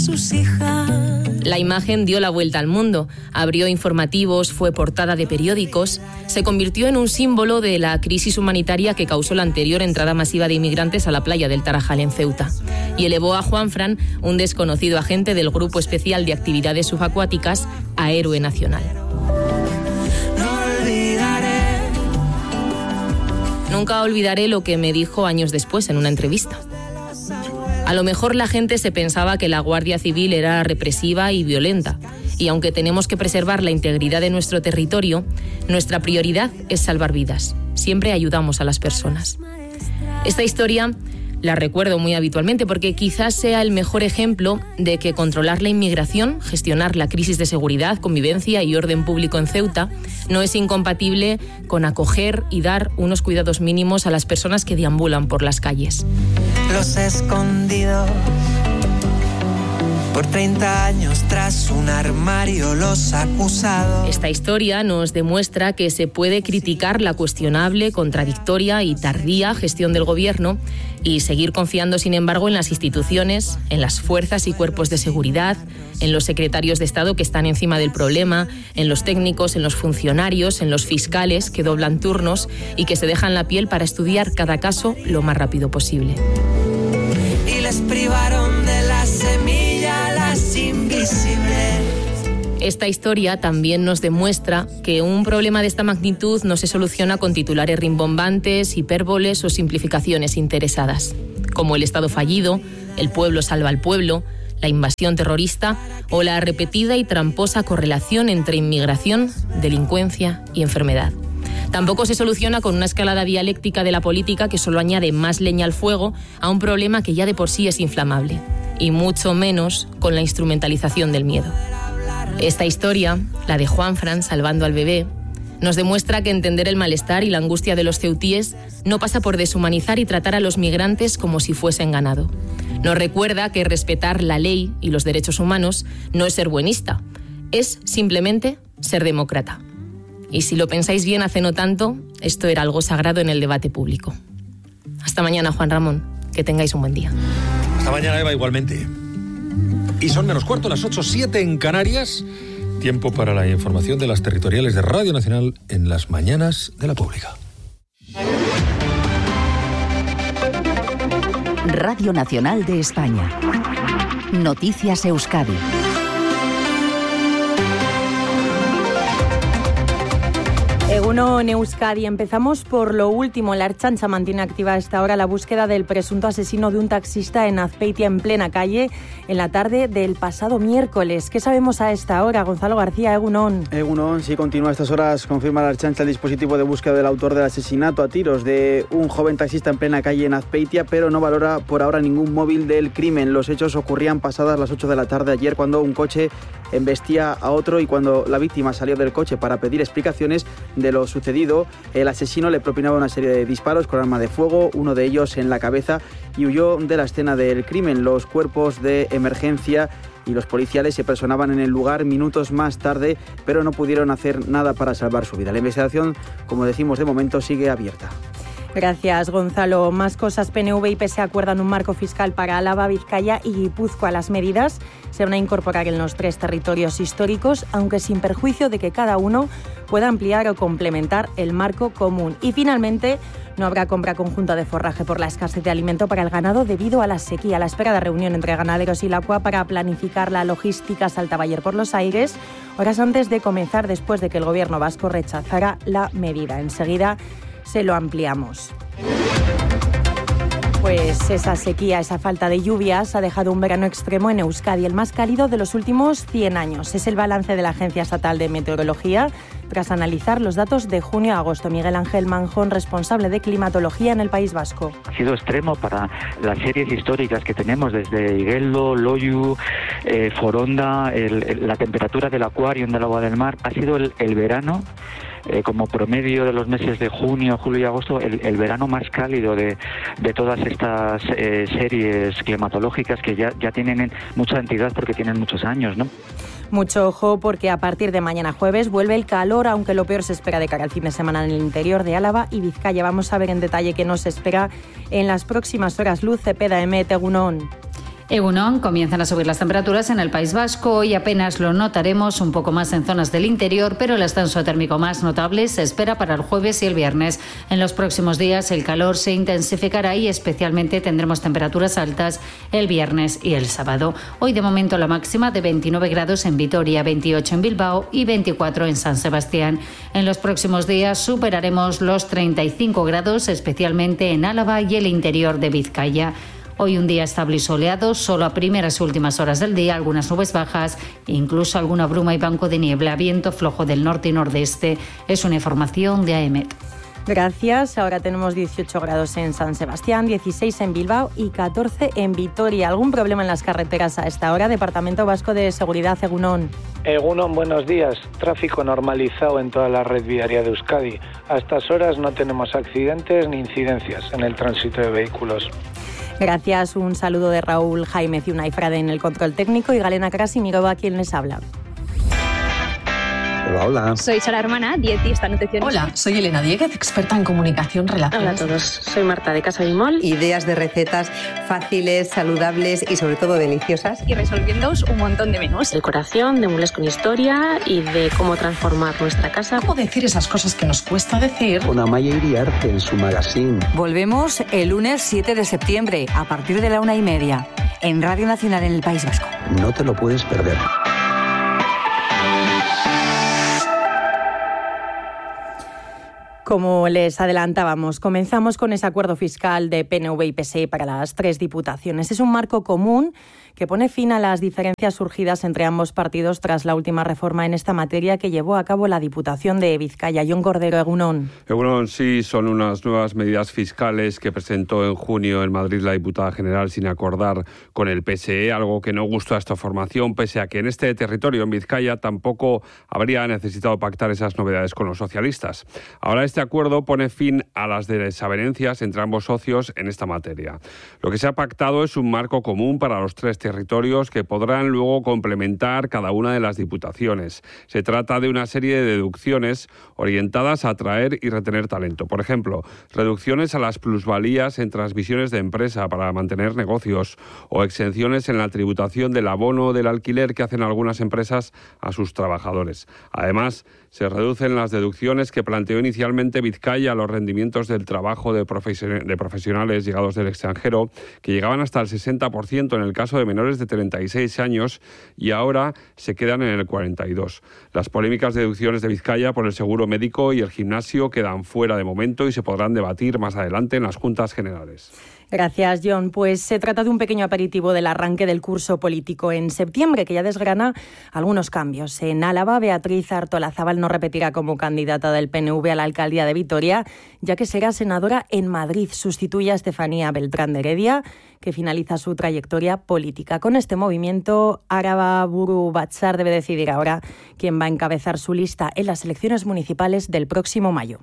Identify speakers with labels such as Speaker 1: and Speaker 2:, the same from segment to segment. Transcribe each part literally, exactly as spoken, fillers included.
Speaker 1: sus hijas.
Speaker 2: La imagen dio la vuelta al mundo, abrió informativos, fue portada de periódicos, se convirtió en un símbolo de la crisis humanitaria que causó la anterior entrada masiva de inmigrantes a la playa del Tarajal en Ceuta, y elevó a Juanfran, un desconocido agente del Grupo Especial de Actividades Subacuáticas, a héroe nacional. Nunca olvidaré lo que me dijo años después en una entrevista. A lo mejor la gente se pensaba que la Guardia Civil era represiva y violenta, y aunque tenemos que preservar la integridad de nuestro territorio, nuestra prioridad es salvar vidas. Siempre ayudamos a las personas. Esta historia la recuerdo muy habitualmente porque quizás sea el mejor ejemplo de que controlar la inmigración, gestionar la crisis de seguridad, convivencia y orden público en Ceuta no es incompatible con acoger y dar unos cuidados mínimos a las personas que deambulan por las calles.
Speaker 1: Los escondidos por treinta años tras un armario, los acusados.
Speaker 2: Esta historia nos demuestra que se puede criticar la cuestionable, contradictoria y tardía gestión del gobierno y seguir confiando, sin embargo, en las instituciones, en las fuerzas y cuerpos de seguridad, en los secretarios de Estado que están encima del problema, en los técnicos, en los funcionarios, en los fiscales que doblan turnos y que se dejan la piel para estudiar cada caso lo más rápido posible.
Speaker 1: Y les privaron de la semilla las invisibles.
Speaker 2: Esta historia también nos demuestra que un problema de esta magnitud no se soluciona con titulares rimbombantes, hipérboles o simplificaciones interesadas, como el Estado fallido, el pueblo salva al pueblo, la invasión terrorista o la repetida y tramposa correlación entre inmigración, delincuencia y enfermedad. Tampoco se soluciona con una escalada dialéctica de la política que solo añade más leña al fuego a un problema que ya de por sí es inflamable, y mucho menos con la instrumentalización del miedo. Esta historia, la de Juanfran salvando al bebé, nos demuestra que entender el malestar y la angustia de los ceutíes no pasa por deshumanizar y tratar a los migrantes como si fuesen ganado. Nos recuerda que respetar la ley y los derechos humanos no es ser buenista, es simplemente ser demócrata. Y si lo pensáis bien, hace no tanto, esto era algo sagrado en el debate público. Hasta mañana, Juan Ramón. Que tengáis un buen día.
Speaker 3: Hasta mañana, Eva, igualmente. Y son menos cuarto, las ocho siete en Canarias. Tiempo para la información de las territoriales de Radio Nacional en las mañanas de la Pública.
Speaker 4: Radio Nacional de España. Noticias Euskadi.
Speaker 5: Egunon Euskadi, empezamos por lo último. La Ertzaintza mantiene activa a esta hora la búsqueda del presunto asesino de un taxista en Azpeitia, en plena calle, en la tarde del pasado miércoles. ¿Qué sabemos a esta hora? Gonzalo García, Egunon.
Speaker 6: Egunon, sí, continúa a estas horas. Confirma la Ertzaintza el dispositivo de búsqueda del autor del asesinato a tiros de un joven taxista en plena calle en Azpeitia, pero no valora por ahora ningún móvil del crimen. Los hechos ocurrían pasadas las ocho de la tarde ayer, cuando un coche embestía a otro y cuando la víctima salió del coche para pedir explicaciones de lo sucedido, el asesino le propinaba una serie de disparos con arma de fuego, uno de ellos en la cabeza, y huyó de la escena del crimen. Los cuerpos de emergencia y los policiales se personaban en el lugar minutos más tarde, pero no pudieron hacer nada para salvar su vida. La investigación, como decimos, de momento sigue abierta.
Speaker 5: Gracias, Gonzalo. Más cosas. P N V y P S E acuerdan un marco fiscal para Álava, Vizcaya y Guipúzcoa. Las medidas se van a incorporar en los tres territorios históricos, aunque sin perjuicio de que cada uno pueda ampliar o complementar el marco común. Y finalmente, no habrá compra conjunta de forraje por la escasez de alimento para el ganado debido a la sequía. La esperada reunión entre ganaderos y la C U A para planificar la logística saltaba ayer por los aires, horas antes de comenzar, después de que el gobierno vasco rechazara la medida. Enseguida se lo ampliamos. Pues esa sequía, esa falta de lluvias ha dejado un verano extremo en Euskadi, el más cálido de los últimos cien años. Es el balance de la Agencia Estatal de Meteorología tras analizar los datos de junio a agosto. Miguel Ángel Manjón, responsable de climatología en el País Vasco.
Speaker 7: Ha sido extremo para las series históricas que tenemos desde Igueldo, Loiu, eh, Foronda, el, el, la temperatura del acuario del agua del mar. Ha sido el, el verano, Eh, como promedio de los meses de junio, julio y agosto, el, el verano más cálido de, de todas estas eh, series climatológicas que ya, ya tienen mucha entidad porque tienen muchos años, ¿no?
Speaker 5: Mucho ojo porque a partir de mañana jueves vuelve el calor, aunque lo peor se espera de cara al fin de semana en el interior de Álava y Vizcaya. Vamos a ver en detalle qué nos espera en las próximas horas. Luz Cepeda, Emet, Egunon.
Speaker 8: Egunon, comienzan a subir las temperaturas en el País Vasco. Hoy apenas lo notaremos, un poco más en zonas del interior, pero el ascenso térmico más notable se espera para el jueves y el viernes. En los próximos días el calor se intensificará y especialmente tendremos temperaturas altas el viernes y el sábado. Hoy de momento la máxima de veintinueve grados en Vitoria, veintiocho en Bilbao y veinticuatro en San Sebastián. En los próximos días superaremos los treinta y cinco grados, especialmente en Álava y el interior de Vizcaya. Hoy un día estable y soleado, solo a primeras y últimas horas del día, algunas nubes bajas, incluso alguna bruma y banco de niebla, viento flojo del norte y nordeste. Es una información de A E M E T.
Speaker 5: Gracias. Ahora tenemos dieciocho grados en San Sebastián, dieciséis en Bilbao y catorce en Vitoria. ¿Algún problema en las carreteras a esta hora? Departamento Vasco de Seguridad, Egunon.
Speaker 9: Egunon, buenos días. Tráfico normalizado en toda la red viaria de Euskadi. A estas horas no tenemos accidentes ni incidencias en el tránsito de vehículos.
Speaker 5: Gracias. Un saludo de Raúl Jaime Ciuna y Frade en el control técnico y Galena Krasimírova, quien les habla.
Speaker 10: Hola, hola.
Speaker 11: Soy Sara Hermana, dietista nutricionista.
Speaker 12: Hola, soy Elena Dieguez, experta en comunicación relacional.
Speaker 13: Hola a todos, soy Marta de Casa Bimol.
Speaker 14: Ideas de recetas fáciles, saludables y sobre todo deliciosas.
Speaker 11: Y resolviéndoos un montón de menús.
Speaker 13: Decoración, de muebles con historia y de cómo transformar nuestra casa.
Speaker 12: ¿Cómo decir esas cosas que nos cuesta decir?
Speaker 10: Con Amaya Iriarte en su magazine.
Speaker 15: Volvemos el lunes siete de septiembre a partir de la una y media en Radio Nacional en el País Vasco.
Speaker 10: No te lo puedes perder.
Speaker 5: Como les adelantábamos, comenzamos con ese acuerdo fiscal de P N V y P S E para las tres diputaciones. Es un marco común que pone fin a las diferencias surgidas entre ambos partidos tras la última reforma en esta materia que llevó a cabo la Diputación de Vizcaya. Jon Cordero, Egunon.
Speaker 16: Egunon, sí, son unas nuevas medidas fiscales que presentó en junio en Madrid la diputada general sin acordar con el P S E, algo que no gustó a esta formación, pese a que en este territorio, en Vizcaya, tampoco habría necesitado pactar esas novedades con los socialistas. Ahora este acuerdo pone fin a las desavenencias entre ambos socios en esta materia. Lo que se ha pactado es un marco común para los tres territorios que podrán luego complementar cada una de las diputaciones. Se trata de una serie de deducciones orientadas a atraer y retener talento. Por ejemplo, reducciones a las plusvalías en transmisiones de empresa para mantener negocios o exenciones en la tributación del abono del alquiler que hacen algunas empresas a sus trabajadores. Además, se reducen las deducciones que planteó inicialmente Vizcaya a los rendimientos del trabajo de, profesion- de profesionales llegados del extranjero, que llegaban hasta el sesenta por ciento en el caso de menores de treinta y seis años y ahora se quedan en el cuarenta y dos. Las polémicas deducciones de Vizcaya por el seguro médico y el gimnasio quedan fuera de momento y se podrán debatir más adelante en las Juntas Generales.
Speaker 5: Gracias, Jon. Pues se trata de un pequeño aperitivo del arranque del curso político en septiembre, que ya desgrana algunos cambios. En Álava, Beatriz Artolazabal no repetirá como candidata del P N V a la alcaldía de Vitoria, ya que será senadora en Madrid. Sustituye a Estefanía Beltrán de Heredia, que finaliza su trayectoria política. Con este movimiento, Araba Buru Batzar debe decidir ahora quién va a encabezar su lista en las elecciones municipales del próximo mayo.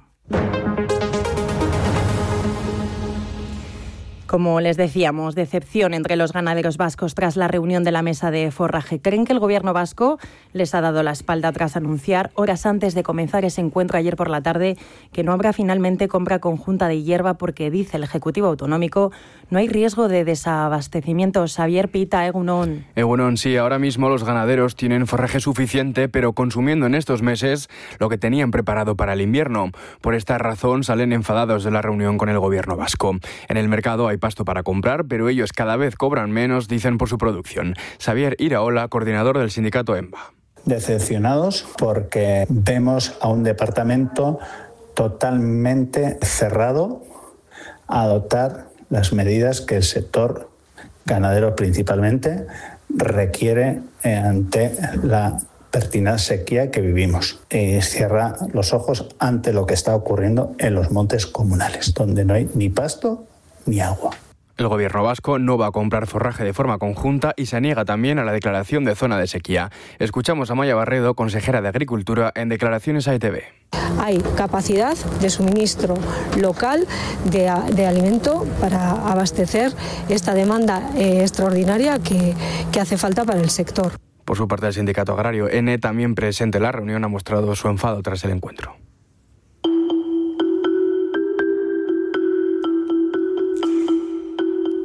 Speaker 5: Como les decíamos, decepción entre los ganaderos vascos tras la reunión de la mesa de forraje. Creen que el gobierno vasco les ha dado la espalda tras anunciar, horas antes de comenzar ese encuentro ayer por la tarde, que no habrá finalmente compra conjunta de hierba porque, dice el Ejecutivo Autonómico, no hay riesgo de desabastecimiento. Xavier Pita, Egunon.
Speaker 17: Egunon, sí, ahora mismo los ganaderos tienen forraje suficiente, pero consumiendo en estos meses lo que tenían preparado para el invierno. Por esta razón salen enfadados de la reunión con el gobierno vasco. En el mercado hay pasto para comprar, pero ellos cada vez cobran menos, dicen, por su producción. Xavier Iraola, coordinador del sindicato EMBA.
Speaker 18: Decepcionados porque vemos a un departamento totalmente cerrado a adoptar las medidas que el sector ganadero principalmente requiere ante la pertinaz sequía que vivimos. Y cierra los ojos ante lo que está ocurriendo en los montes comunales, donde no hay ni pasto ni agua.
Speaker 17: El gobierno vasco no va a comprar forraje de forma conjunta y se niega también a la declaración de zona de sequía. Escuchamos a Maya Barredo, consejera de Agricultura, en declaraciones a E T V.
Speaker 19: Hay capacidad de suministro local de, de alimento para abastecer esta demanda eh, extraordinaria que, que hace falta para el sector.
Speaker 17: Por su parte, el sindicato agrario N, también presente en la reunión, ha mostrado su enfado tras el encuentro.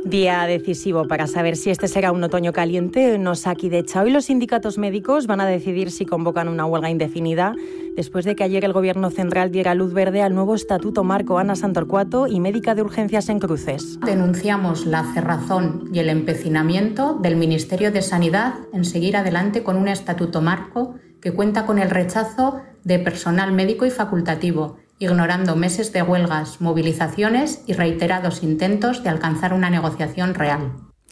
Speaker 5: Día decisivo para saber si este será un otoño caliente o no. Osakidetza. Hoy los sindicatos médicos van a decidir si convocan una huelga indefinida después de que ayer el Gobierno central diera luz verde al nuevo Estatuto Marco. Ana Santorcuato y médica de urgencias en Cruces.
Speaker 20: Denunciamos la cerrazón y el empecinamiento del Ministerio de Sanidad en seguir adelante con un Estatuto Marco que cuenta con el rechazo de personal médico y facultativo, ignorando meses de huelgas, movilizaciones y reiterados intentos de alcanzar una negociación real.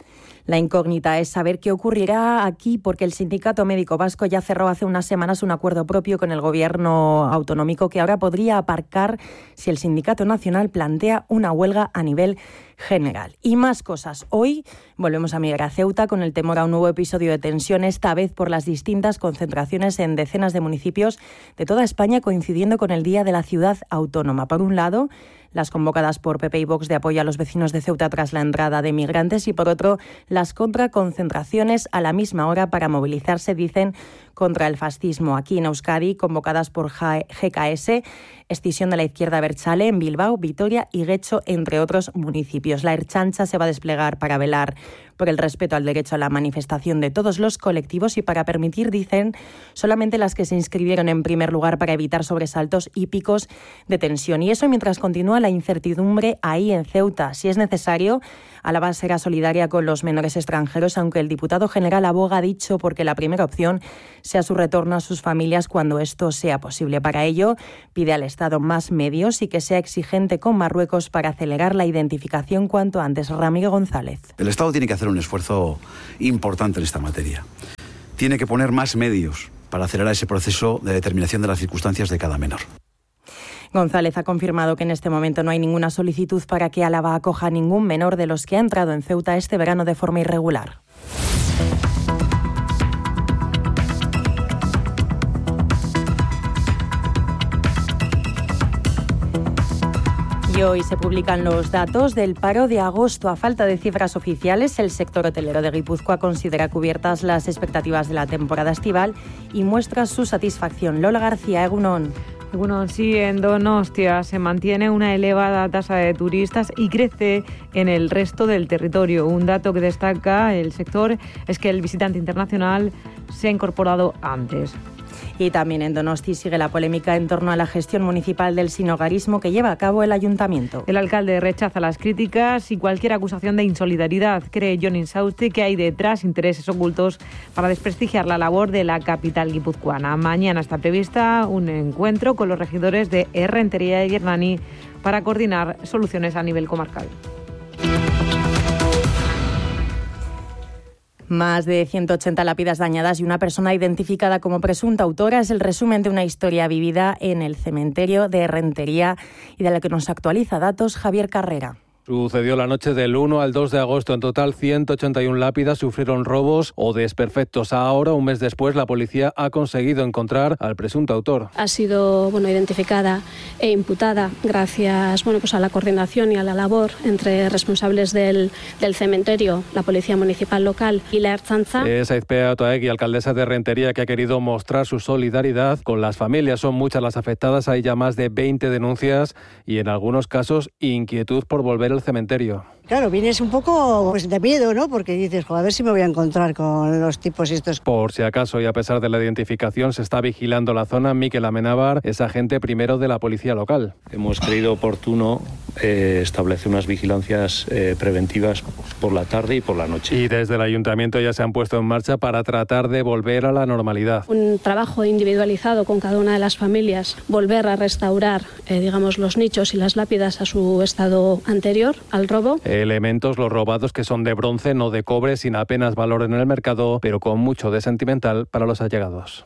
Speaker 5: La incógnita es saber qué ocurrirá aquí, porque el Sindicato Médico Vasco ya cerró hace unas semanas un acuerdo propio con el Gobierno autonómico que ahora podría aparcar si el Sindicato Nacional plantea una huelga a nivel general. Y más cosas. Hoy volvemos a mirar a Ceuta con el temor a un nuevo episodio de tensión, esta vez por las distintas concentraciones en decenas de municipios de toda España, coincidiendo con el Día de la Ciudad Autónoma. Por un lado, las convocadas por P P y Vox de apoyo a los vecinos de Ceuta tras la entrada de migrantes y, por otro, las contraconcentraciones a la misma hora para movilizarse, dicen, contra el fascismo. Aquí en Euskadi, convocadas por G K S, Escisión de la Izquierda Abertzale, en Bilbao, Vitoria y Guecho, entre otros municipios. La Ertzaintza se va a desplegar para velar por el respeto al derecho a la manifestación de todos los colectivos y para permitir, dicen, solamente las que se inscribieron en primer lugar para evitar sobresaltos y picos de tensión. Y eso mientras continúa la incertidumbre ahí en Ceuta. Si es necesario, Álava será solidaria con los menores extranjeros, aunque el diputado general aboga, ha dicho, porque la primera opción sea su retorno a sus familias cuando esto sea posible. Para ello, pide al Estado más medios y que sea exigente con Marruecos para acelerar la identificación cuanto antes. Ramiro González.
Speaker 21: El Estado tiene que hacer un esfuerzo importante en esta materia. Tiene que poner más medios para acelerar ese proceso de determinación de las circunstancias de cada menor.
Speaker 5: González ha confirmado que en este momento no hay ninguna solicitud para que Álava acoja a ningún menor de los que ha entrado en Ceuta este verano de forma irregular. Y hoy se publican los datos del paro de agosto. A falta de cifras oficiales, el sector hotelero de Guipúzcoa considera cubiertas las expectativas de la temporada estival y muestra su satisfacción. Lola García, Egunon.
Speaker 22: Bueno, sí, en Donostia se mantiene una elevada tasa de turistas y crece en el resto del territorio. Un dato que destaca el sector es que el visitante internacional se ha incorporado antes.
Speaker 5: Y también en Donosti sigue la polémica en torno a la gestión municipal del sinhogarismo que lleva a cabo el ayuntamiento.
Speaker 22: El alcalde rechaza las críticas y cualquier acusación de insolidaridad. Cree Jon Insausti que hay detrás intereses ocultos para desprestigiar la labor de la capital guipuzcoana. Mañana está prevista un encuentro con los regidores de Errentería y Hernani para coordinar soluciones a nivel comarcal.
Speaker 5: Más de ciento ochenta lápidas dañadas y una persona identificada como presunta autora es el resumen de una historia vivida en el cementerio de Errentería y de la que nos actualiza datos Javier Carrera.
Speaker 23: Sucedió la noche del uno al dos de agosto. En total, ciento ochenta y una lápidas sufrieron robos o desperfectos. Ahora, un mes después, la policía ha conseguido encontrar al presunto autor.
Speaker 24: Ha sido bueno, identificada e imputada gracias bueno, pues a la coordinación y a la labor entre responsables del, del cementerio, la Policía Municipal Local y la Ertzaintza.
Speaker 23: Es Aizpea Otaegui, alcaldesa de Errentería, que ha querido mostrar su solidaridad con las familias. Son muchas las afectadas, hay ya más de veinte denuncias y, en algunos casos, inquietud por volver al cementerio.
Speaker 25: Claro, vienes un poco pues, de miedo, ¿no? Porque dices, joder, a ver si me voy a encontrar con los tipos estos.
Speaker 23: Por si acaso, y a pesar de la identificación, se está vigilando la zona. Miquel Amenábar es agente primero de la policía local.
Speaker 26: Hemos creído oportuno eh, establecer unas vigilancias eh, preventivas por la tarde y por la noche.
Speaker 23: Y desde el ayuntamiento ya se han puesto en marcha para tratar de volver a la normalidad.
Speaker 24: Un trabajo individualizado con cada una de las familias, volver a restaurar, eh, digamos, los nichos y las lápidas a su estado anterior al robo.
Speaker 23: Elementos, los robados, que son de bronce, no de cobre, sin apenas valor en el mercado, pero con mucho de sentimental para los allegados.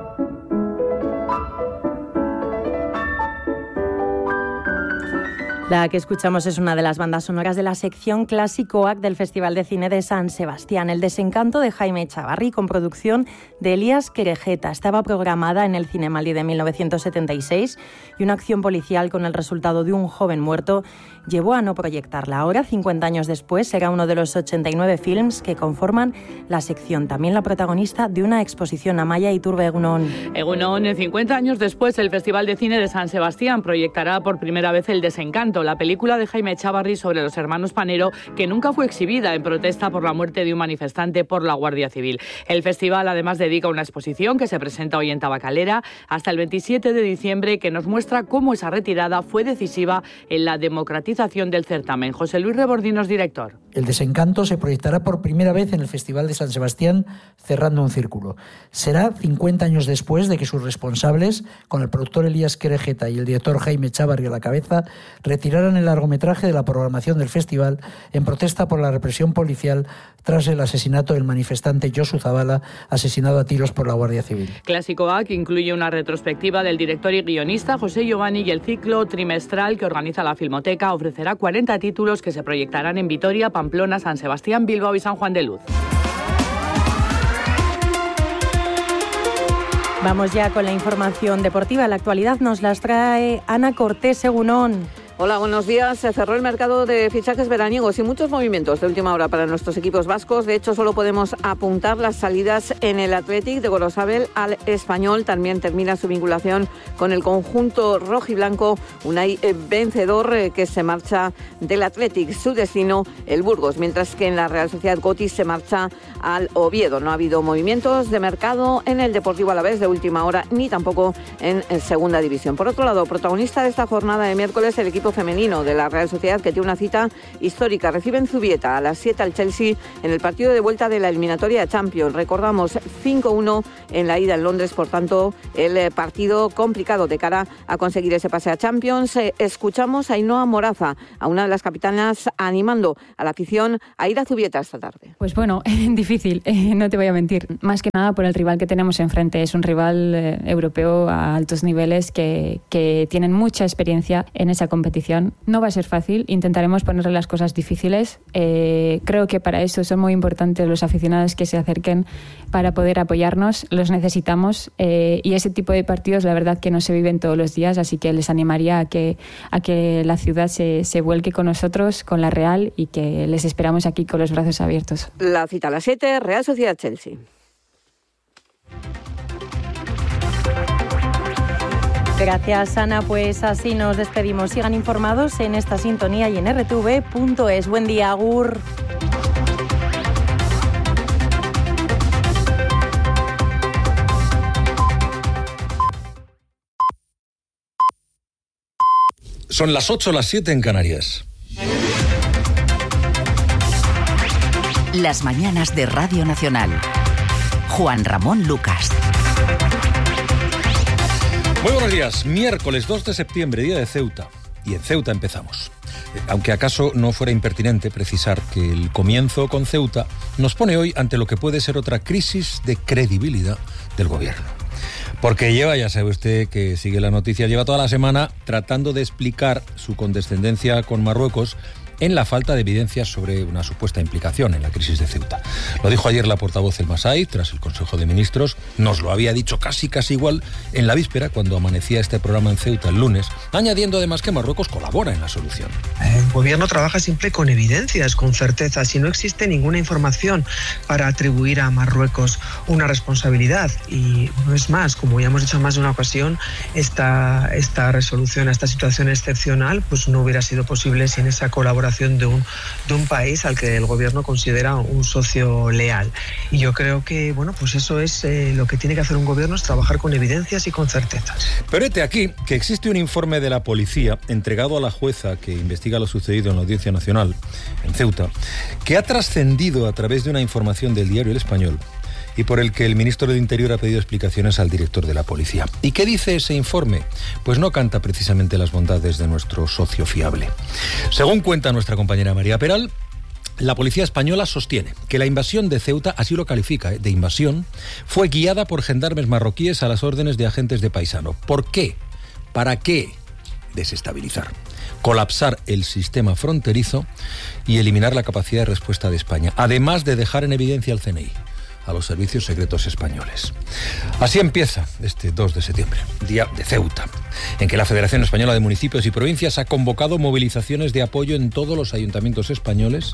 Speaker 5: La que escuchamos es una de las bandas sonoras de la sección Clásicoac del Festival de Cine de San Sebastián. El desencanto de Jaime Echavarri, con producción de Elías Querejeta. Estaba programada en el Cinemalí de mil novecientos setenta y seis y una acción policial con el resultado de un joven muerto llevó a no proyectarla. Ahora, cincuenta años después, será uno de los ochenta y nueve films que conforman la sección. También la protagonista de una exposición. Amaya Iturbe, Egunon.
Speaker 27: Egunon, cincuenta años después, el Festival de Cine de San Sebastián proyectará por primera vez El desencanto,
Speaker 1: Descanso, la película de Jaime Echavarri sobre los hermanos Panero, que nunca fue exhibida en protesta por la muerte de un manifestante por la Guardia Civil. El festival además dedica una exposición que se presenta hoy en Tabacalera hasta el veintisiete de diciembre, que nos muestra cómo esa retirada fue decisiva en la democratización del certamen. José Luis Rebordinos, director.
Speaker 2: El Desencanto se proyectará por primera vez en el Festival de San Sebastián, cerrando un círculo. Será cincuenta años después de que sus responsables, con el productor Elías Querejeta y el director Jaime Echavarri a la cabeza, retiraran el largometraje de la programación del festival en protesta por la represión policial tras el asesinato del manifestante Josu Zabala, asesinado a tiros por la Guardia Civil.
Speaker 1: Clásico A, que incluye una retrospectiva del director y guionista José Giovanni, y el ciclo trimestral que organiza la Filmoteca ofrecerá cuarenta títulos que se proyectarán en Vitoria, Pamplona, San Sebastián, Bilbao y San Juan de Luz.
Speaker 5: Vamos ya con la información deportiva. La actualidad nos las trae Ana Cortés, Egunon.
Speaker 3: Hola, buenos días. Se cerró el mercado de fichajes veraniegos y muchos movimientos de última hora para nuestros equipos vascos. De hecho, solo podemos apuntar las salidas en el Athletic de Gorosabel al Español. También termina su vinculación con el conjunto rojiblanco. Unai Vencedor, que se marcha del Athletic. Su destino, el Burgos. Mientras que en la Real Sociedad Gotis se marcha al Oviedo. No ha habido movimientos de mercado en el Deportivo Alavés de última hora, ni tampoco en Segunda División. Por otro lado, protagonista de esta jornada de miércoles, el equipo femenino de la Real Sociedad, que tiene una cita histórica. Recibe en Zubieta a las siete al Chelsea en el partido de vuelta de la eliminatoria Champions. Recordamos, cinco uno en la ida en Londres, por tanto, el partido complicado de cara a conseguir ese pase a Champions. Escuchamos a Ainhoa Moraza, a una de las capitanas, animando a la afición a ir a Zubieta esta tarde.
Speaker 4: Pues bueno, difícil, eh, no te voy a mentir. Más que nada por el rival que tenemos enfrente. Es un rival eh, europeo a altos niveles que, que tienen mucha experiencia en esa competición. No va a ser fácil, intentaremos ponerle las cosas difíciles. Eh, creo que para eso son muy importantes los aficionados que se acerquen para poder apoyarnos, los necesitamos eh, y ese tipo de partidos la verdad que no se viven todos los días, así que les animaría a que, a que la ciudad se, se vuelque con nosotros, con la Real, y que les esperamos aquí con los brazos abiertos.
Speaker 3: La cita a las siete, Real Sociedad Chelsea.
Speaker 5: Gracias, Ana. Pues así nos despedimos. Sigan informados en esta sintonía y en erre te ve punto es. Buen día, agur.
Speaker 6: Son las ocho, las siete en Canarias.
Speaker 7: Las mañanas de Radio Nacional. Juan Ramón Lucas.
Speaker 6: Muy buenos días. Miércoles dos de septiembre, día de Ceuta. Y en Ceuta empezamos. Aunque acaso no fuera impertinente precisar que el comienzo con Ceuta nos pone hoy ante lo que puede ser otra crisis de credibilidad del gobierno. Porque lleva, ya sabe usted que sigue la noticia, lleva toda la semana tratando de explicar su condescendencia con Marruecos en la falta de evidencias sobre una supuesta implicación en la crisis de Ceuta. Lo dijo ayer la portavoz El Masai, tras el Consejo de Ministros. Nos lo había dicho casi casi igual en la víspera, cuando amanecía este programa en Ceuta el lunes, añadiendo además que Marruecos colabora en la solución.
Speaker 27: El gobierno trabaja siempre con evidencias, con certezas, y no existe ninguna información para atribuir a Marruecos una responsabilidad. Y no es más, como ya hemos dicho en más de una ocasión, esta, esta resolución a esta situación excepcional pues no hubiera sido posible sin esa colaboración de un, de un país al que el gobierno considera un socio leal. Y yo creo que, bueno, pues eso es eh, lo que tiene que hacer un gobierno, es trabajar con evidencias y con certezas.
Speaker 6: Pero hete aquí que existe un informe de la policía entregado a la jueza que investiga lo sucedido en la Audiencia Nacional, en Ceuta, que ha trascendido a través de una información del diario El Español y por el que el ministro del Interior ha pedido explicaciones al director de la policía. ¿Y qué dice ese informe? Pues no canta precisamente las bondades de nuestro socio fiable. Según cuenta nuestra compañera María Peral, la policía española sostiene que la invasión de Ceuta, así lo califica, ¿eh? de invasión, fue guiada por gendarmes marroquíes a las órdenes de agentes de Paisano. ¿Por qué? ¿Para qué? Desestabilizar, colapsar el sistema fronterizo y eliminar la capacidad de respuesta de España, además de dejar en evidencia al C N I, a los servicios secretos españoles. Así empieza este dos de septiembre, día de Ceuta, en que la Federación Española de Municipios y Provincias ha convocado movilizaciones de apoyo en todos los ayuntamientos españoles,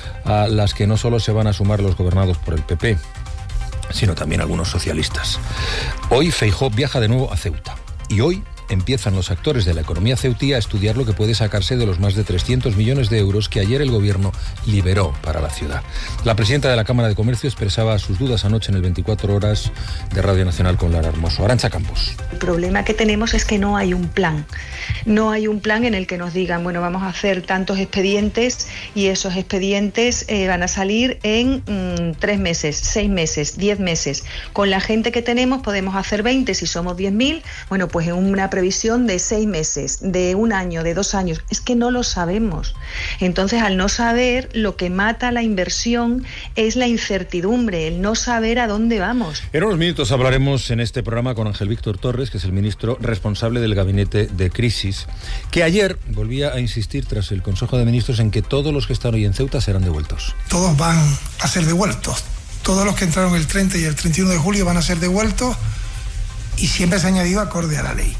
Speaker 6: a las que no solo se van a sumar los gobernados por el P P, sino también algunos socialistas. Hoy Feijóo viaja de nuevo a Ceuta. Y hoy empiezan los actores de la economía ceutí a estudiar lo que puede sacarse de los más de trescientos millones de euros que ayer el gobierno liberó para la ciudad. La presidenta de la Cámara de Comercio expresaba sus dudas anoche en el veinticuatro horas de Radio Nacional con Lara Hermoso. Arantxa Campos.
Speaker 8: El problema que tenemos es que no hay un plan. No hay un plan en el que nos digan, bueno, vamos a hacer tantos expedientes y esos expedientes eh, van a salir en mmm, tres meses, seis meses, diez meses. Con la gente que tenemos podemos hacer veinte, si somos diez mil, bueno, pues en una previsión de seis meses, de un año, de dos años. Es que no lo sabemos. Entonces, al no saber, lo que mata la inversión es la incertidumbre, el no saber a dónde vamos.
Speaker 6: En unos minutos hablaremos en este programa con Ángel Víctor Torres, que es el ministro responsable del Gabinete de Crisis, que ayer volvía a insistir tras el Consejo de Ministros en que todos los que están hoy en Ceuta serán devueltos.
Speaker 9: Todos van a ser devueltos. Todos los que entraron el treinta y el treinta y uno de julio van a ser devueltos y siempre se ha añadido acorde a la ley.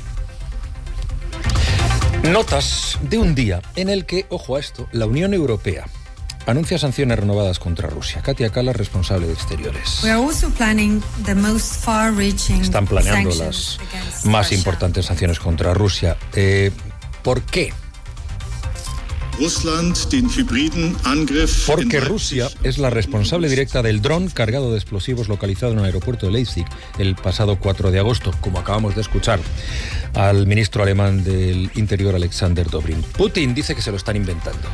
Speaker 6: Notas de un día en el que, ojo a esto, la Unión Europea anuncia sanciones renovadas contra Rusia. Katia Kallas, responsable de Exteriores. Están planeando las más importantes sanciones contra Rusia. Eh, ¿Por qué? Porque Rusia es la responsable directa del dron cargado de explosivos localizado en el aeropuerto de Leipzig el pasado cuatro de agosto, como acabamos de escuchar al ministro alemán del Interior, Alexander Dobrin. Putin dice que se lo están inventando.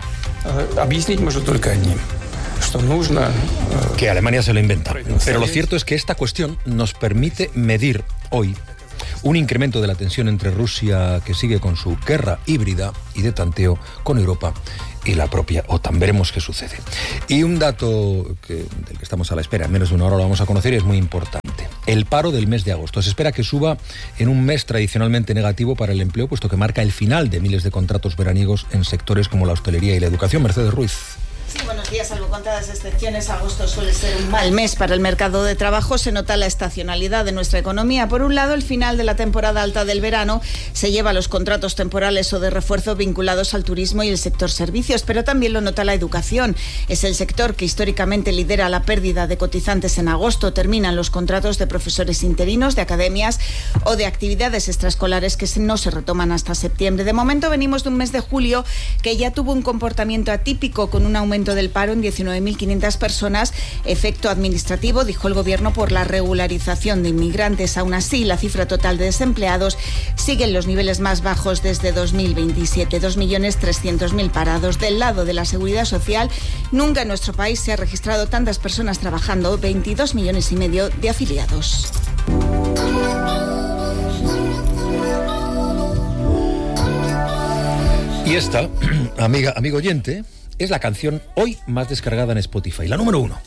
Speaker 6: Que Alemania se lo inventa. Pero lo cierto es que esta cuestión nos permite medir hoy un incremento de la tensión entre Rusia, que sigue con su guerra híbrida y de tanteo con Europa, y la propia OTAN. Veremos qué sucede. Y un dato que, del que estamos a la espera, en menos de una hora lo vamos a conocer y es muy importante. El paro del mes de agosto. Se espera que suba en un mes tradicionalmente negativo para el empleo, puesto que marca el final de miles de contratos veraniegos en sectores como la hostelería y la educación. Mercedes Ruiz.
Speaker 11: Sí, buenos días. Salvo contadas excepciones, agosto suele ser un mal mes para el mercado de trabajo. Se nota la estacionalidad de nuestra economía. Por un lado, el final de la temporada alta del verano se lleva a los contratos temporales o de refuerzo vinculados al turismo y el sector servicios, pero también lo nota la educación. Es el sector que históricamente lidera la pérdida de cotizantes en agosto. Terminan los contratos de profesores interinos, de academias o de actividades extraescolares que no se retoman hasta septiembre. De momento venimos de un mes de julio que ya tuvo un comportamiento atípico, con un aumento del paro en diecinueve mil quinientas personas, efecto administrativo, dijo el gobierno, por la regularización de inmigrantes. Aún así, la cifra total de desempleados sigue en los niveles más bajos desde dos mil veintisiete, dos millones trescientos mil parados. Del lado de la seguridad social, nunca en nuestro país se ha registrado tantas personas trabajando, veintidós millones y medio de afiliados.
Speaker 6: Y esta, amiga, amigo oyente, es la canción hoy más descargada en Spotify, la número uno.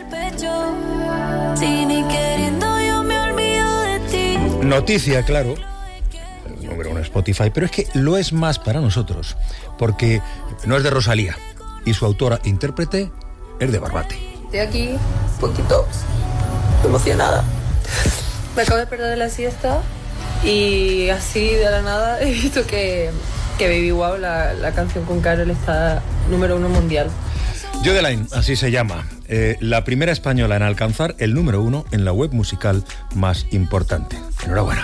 Speaker 6: Noticia, claro, el número uno en Spotify, pero es que lo es más para nosotros, porque no es de Rosalía y su autora e intérprete es de Barbate.
Speaker 12: Estoy aquí un poquito emocionada. Me acabo de perder la siesta y así de la nada he visto que... que Baby Wow, la, la canción con Karol, está número uno mundial.
Speaker 6: Jodeline, así se llama, eh, la primera española en alcanzar el número uno en la web musical más importante. Enhorabuena.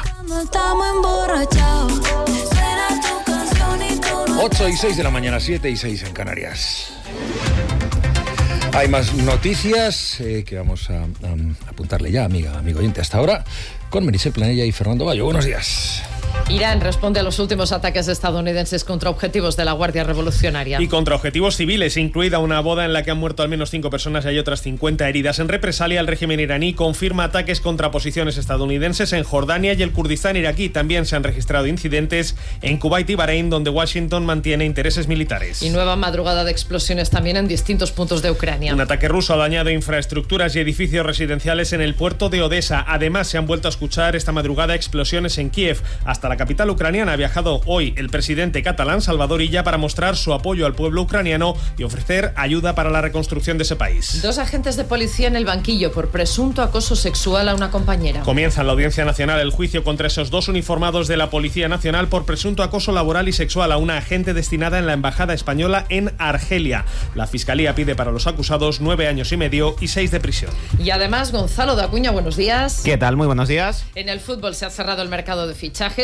Speaker 6: ocho y seis de la mañana, siete y seis en Canarias. Hay más noticias eh, que vamos a, a apuntarle ya, amiga, amigo oyente, hasta ahora, con Meritxell Planella y Fernando Bayo. Buenos días.
Speaker 13: Irán responde a los últimos ataques estadounidenses contra objetivos de la Guardia Revolucionaria.
Speaker 14: Y contra objetivos civiles, incluida una boda en la que han muerto al menos cinco personas y hay otras cincuenta heridas. En represalia, el régimen iraní confirma ataques contra posiciones estadounidenses en Jordania y el Kurdistán iraquí. También se han registrado incidentes en Kuwait y Bahrein, donde Washington mantiene intereses militares.
Speaker 13: Y nueva madrugada de explosiones también en distintos puntos de Ucrania.
Speaker 14: Un ataque ruso ha dañado infraestructuras y edificios residenciales en el puerto de Odessa. Además, se han vuelto a escuchar esta madrugada explosiones en Kiev. Hasta la capital ucraniana ha viajado hoy el presidente catalán Salvador Illa para mostrar su apoyo al pueblo ucraniano y ofrecer ayuda para la reconstrucción de ese país.
Speaker 13: Dos agentes de policía en el banquillo por presunto acoso sexual a una compañera.
Speaker 14: Comienza en la Audiencia Nacional el juicio contra esos dos uniformados de la Policía Nacional por presunto acoso laboral y sexual a una agente destinada en la Embajada Española en Argelia. La Fiscalía pide para los acusados nueve años y medio y seis de prisión.
Speaker 13: Y además, Gonzalo de Acuña, buenos días.
Speaker 15: ¿Qué tal? Muy buenos días.
Speaker 13: En el fútbol se ha cerrado el mercado de fichajes.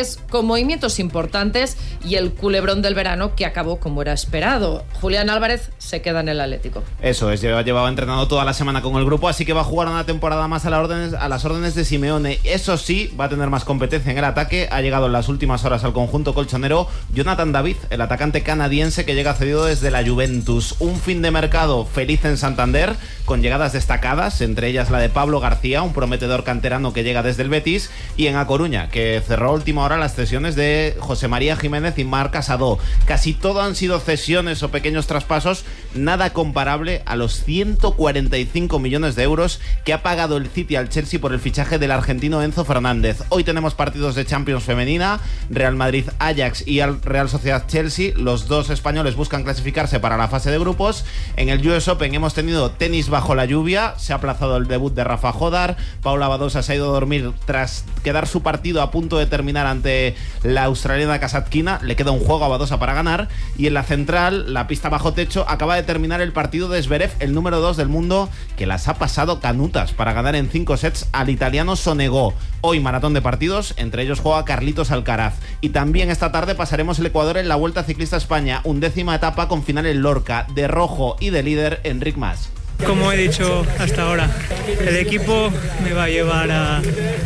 Speaker 13: Nápoles con movimientos importantes y el culebrón del verano que acabó como era esperado. Julián Álvarez se queda en el Atlético.
Speaker 10: Eso es, lleva, llevaba entrenado toda la semana con el grupo, así que va a jugar una temporada más a, la órdenes, a las órdenes de Simeone. Eso sí, va a tener más competencia en el ataque. Ha llegado en las últimas horas al conjunto colchonero Jonathan David, el atacante canadiense que llega cedido desde la Juventus. Un fin de mercado feliz en Santander, con llegadas destacadas, entre ellas la de Pablo García, un prometedor canterano que llega desde el Betis, y en A Coruña, que cerró a última hora las cesiones de José María Jiménez y Marc Casado. Casi todo han sido cesiones o pequeños traspasos, nada comparable a los ciento cuarenta y cinco millones de euros que ha pagado el City al Chelsea por el fichaje del argentino Enzo Fernández. Hoy tenemos partidos de Champions femenina, Real Madrid Ajax y Real Sociedad Chelsea. Los dos españoles buscan clasificarse para la fase de grupos. En el U S Open hemos tenido tenis bajo la lluvia, se ha aplazado el debut de Rafa Jodar, Paula Badosa se ha ido a dormir tras quedar su partido a punto de terminar ante la australiana Kasatkina, le queda un juego a Badosa para ganar, y en la central, la pista bajo techo, acaba de terminar el partido de Zverev, el número dos del mundo, que las ha pasado canutas para ganar en cinco sets al italiano Sonego. Hoy maratón de partidos, entre ellos juega Carlitos Alcaraz, y también esta tarde pasaremos el Ecuador en la Vuelta Ciclista España, undécima etapa con final en Lorca, de rojo y de líder Enric Mas.
Speaker 15: Como he dicho hasta ahora, el equipo me va a llevar a,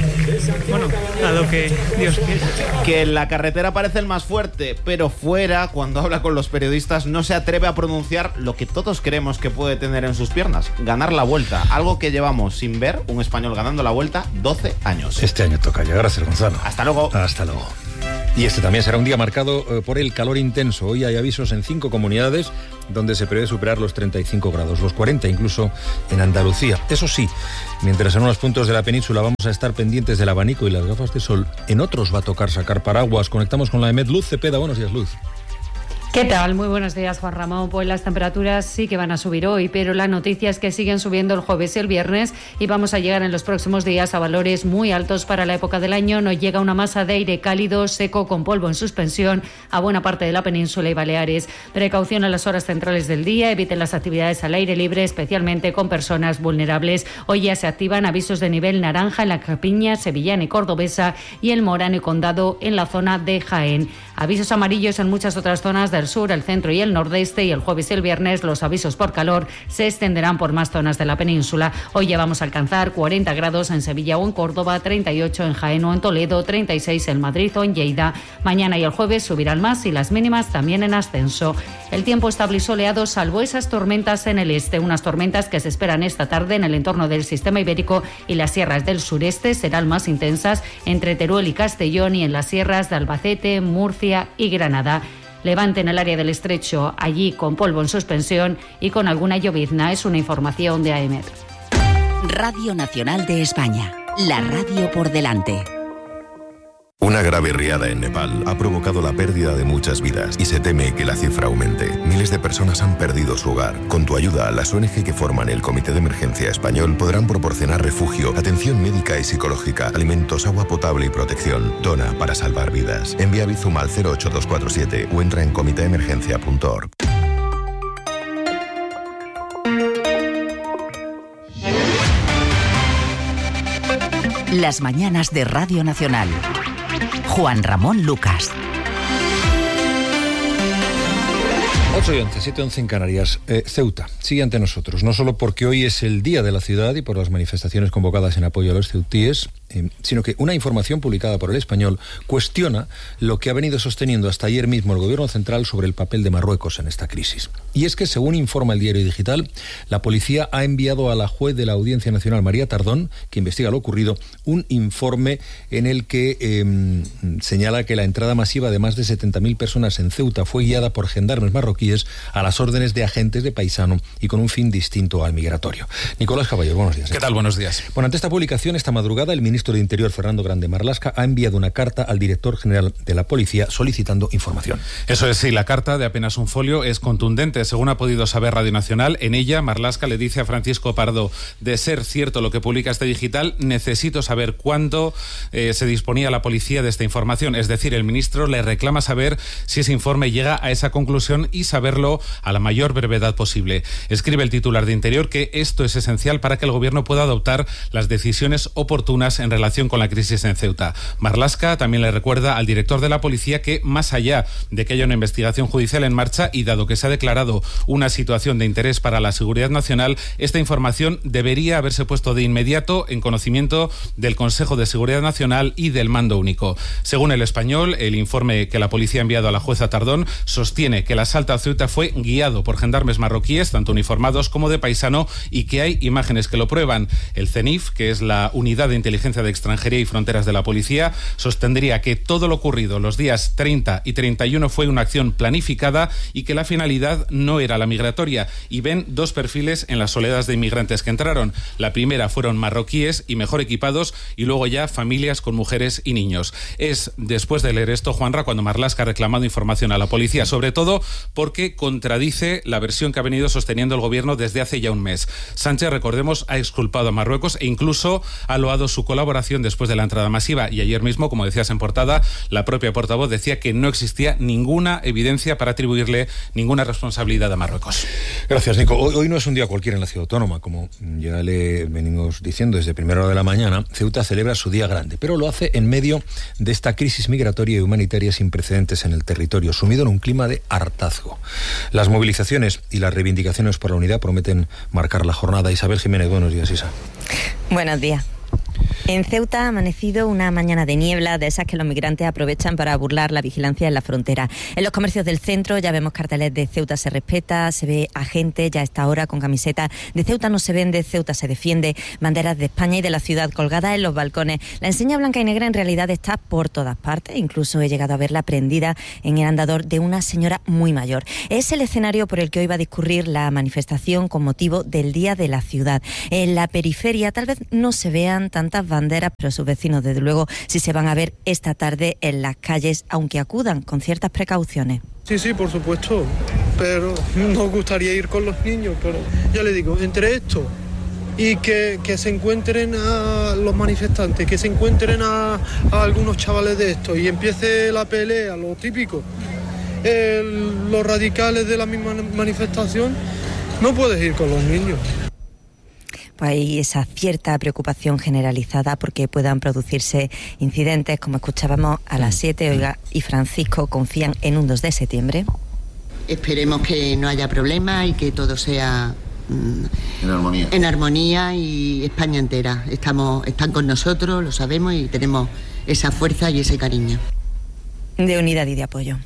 Speaker 15: bueno, a lo que Dios quiere.
Speaker 10: Que en la carretera parece el más fuerte, pero fuera, cuando habla con los periodistas, no se atreve a pronunciar lo que todos creemos que puede tener en sus piernas: ganar la Vuelta, algo que llevamos sin ver un español ganando la Vuelta doce años.
Speaker 6: Este año toca llegar a ser Gonzalo.
Speaker 10: Hasta luego.
Speaker 6: Hasta luego. Y este también será un día marcado eh, por el calor intenso. Hoy hay avisos en cinco comunidades donde se prevé superar los treinta y cinco grados, los cuarenta incluso en Andalucía. Eso sí, mientras en unos puntos de la península vamos a estar pendientes del abanico y las gafas de sol, en otros va a tocar sacar paraguas. Conectamos con la EMET. Luz Cepeda, buenos días, Luz.
Speaker 16: ¿Qué tal? Muy buenos días, Juan Ramón. Pues las temperaturas sí que van a subir hoy, pero la noticia es que siguen subiendo el jueves y el viernes y vamos a llegar en los próximos días a valores muy altos para la época del año. Nos llega una masa de aire cálido, seco, con polvo en suspensión a buena parte de la península y Baleares. Precaución en las horas centrales del día, eviten las actividades al aire libre, especialmente con personas vulnerables. Hoy ya se activan avisos de nivel naranja en la Campiña, Sevillana y Cordobesa y el Morano y Condado en la zona de Jaén. Avisos amarillos en muchas otras zonas del sur, el centro y el nordeste, y el jueves y el viernes los avisos por calor se extenderán por más zonas de la península. Hoy ya vamos a alcanzar cuarenta grados en Sevilla o en Córdoba, treinta y ocho en Jaén o en Toledo, treinta y seis en Madrid o en Lleida. Mañana y el jueves subirán más y las mínimas también en ascenso. El tiempo estable y soleado, salvo esas tormentas en el este, unas tormentas que se esperan esta tarde en el entorno del sistema ibérico y las sierras del sureste serán más intensas entre Teruel y Castellón y en las sierras de Albacete, Murcia y Granada. Levante en el área del Estrecho, allí con polvo en suspensión y con alguna llovizna. Es una información de A E M E T.
Speaker 7: Radio Nacional de España, la radio por delante.
Speaker 17: Una grave riada en Nepal ha provocado la pérdida de muchas vidas y se teme que la cifra aumente. Miles de personas han perdido su hogar. Con tu ayuda, las O N G que forman el Comité de Emergencia Español podrán proporcionar refugio, atención médica y psicológica, alimentos, agua potable y protección. Dona para salvar vidas. Envía Bizum al cero ocho dos cuatro siete o entra en comité emergencia punto org.
Speaker 7: Las mañanas de Radio Nacional. Juan Ramón Lucas.
Speaker 6: ocho y once, siete y once en Canarias. Eh, Ceuta sigue ante nosotros, no solo porque hoy es el día de la ciudad y por las manifestaciones convocadas en apoyo a los ceutíes, eh, sino que una información publicada por El Español cuestiona lo que ha venido sosteniendo hasta ayer mismo el Gobierno central sobre el papel de Marruecos en esta crisis. Y es que, según informa el Diario Digital, la policía ha enviado a la juez de la Audiencia Nacional, María Tardón, que investiga lo ocurrido, un informe en el que eh, señala que la entrada masiva de más de setenta mil personas en Ceuta fue guiada por gendarmes marroquíes a las órdenes de agentes de paisano y con un fin distinto al migratorio. Nicolás Caballero, buenos días.
Speaker 18: ¿Qué tal? Buenos días.
Speaker 6: Bueno, ante esta publicación, esta madrugada, el ministro de Interior, Fernando Grande Marlaska, ha enviado una carta al director general de la policía solicitando información.
Speaker 18: Eso es, sí, la carta, de apenas un folio, es contundente. Según ha podido saber Radio Nacional, en ella Marlaska le dice a Francisco Pardo: de ser cierto lo que publica este digital, necesito saber cuándo eh, se disponía la policía de esta información. Es decir, el ministro le reclama saber si ese informe llega a esa conclusión y saberlo a la mayor brevedad posible. Escribe el titular de Interior que esto es esencial para que el Gobierno pueda adoptar las decisiones oportunas en en relación con la crisis en Ceuta. Marlaska también le recuerda al director de la policía que, más allá de que haya una investigación judicial en marcha y dado que se ha declarado una situación de interés para la seguridad nacional, esta información debería haberse puesto de inmediato en conocimiento del Consejo de Seguridad Nacional y del Mando Único. Según El Español, el informe que la policía ha enviado a la jueza Tardón sostiene que el asalto a Ceuta fue guiado por gendarmes marroquíes, tanto uniformados como de paisano, y que hay imágenes que lo prueban. El CENIF, que es la Unidad de Inteligencia de Extranjería y Fronteras de la Policía, sostendría que todo lo ocurrido los días treinta y treinta y uno fue una acción planificada y que la finalidad no era la migratoria. Y ven dos perfiles en las oleadas de inmigrantes que entraron. La primera fueron marroquíes y mejor equipados, y luego ya familias con mujeres y niños. Es después de leer esto, Juanra, cuando Marlaska ha reclamado información a la policía, sobre todo porque contradice la versión que ha venido sosteniendo el gobierno desde hace ya un mes. Sánchez, recordemos, ha exculpado a Marruecos e incluso ha loado su colaboración después de la entrada masiva, y ayer mismo, como decías en portada, la propia portavoz decía que no existía ninguna evidencia para atribuirle ninguna responsabilidad a Marruecos.
Speaker 6: Gracias, Nico. Hoy, hoy no es un día cualquiera en la ciudad autónoma, como ya le venimos diciendo desde primera hora de la mañana. Ceuta celebra su día grande, pero lo hace en medio de esta crisis migratoria y humanitaria sin precedentes en el territorio, sumido en un clima de hartazgo. Las movilizaciones y las reivindicaciones por la unidad prometen marcar la jornada. Isabel Jiménez, buenos días, Isa.
Speaker 19: Buenos días. En Ceuta ha amanecido una mañana de niebla, de esas que los migrantes aprovechan para burlar la vigilancia en la frontera. En los comercios del centro ya vemos carteles de Ceuta se respeta, se ve a gente ya a esta hora con camisetas de Ceuta no se vende, Ceuta se defiende, banderas de España y de la ciudad colgadas en los balcones. La enseña blanca y negra en realidad está por todas partes, incluso he llegado a verla prendida en el andador de una señora muy mayor. Es el escenario por el que hoy va a discurrir la manifestación con motivo del Día de la Ciudad. En la periferia tal vez no se vean tantas banderas banderas, pero sus vecinos desde luego sí se van a ver esta tarde en las calles, aunque acudan con ciertas precauciones.
Speaker 20: Sí, sí, por supuesto, pero nos gustaría ir con los niños, pero ya le digo, entre esto y que, que se encuentren a los manifestantes, que se encuentren a, a algunos chavales de estos y empiece la pelea, lo típico, el, los radicales de la misma manifestación, no puedes ir con los niños.
Speaker 19: Pues hay esa cierta preocupación generalizada porque puedan producirse incidentes, como escuchábamos a las siete. Olga y Francisco confían en un dos de septiembre.
Speaker 21: Esperemos que no haya problemas y que todo sea mmm, en armonía. En armonía y España entera. Estamos, están con nosotros, lo sabemos y tenemos esa fuerza y ese cariño.
Speaker 19: De unidad y de apoyo.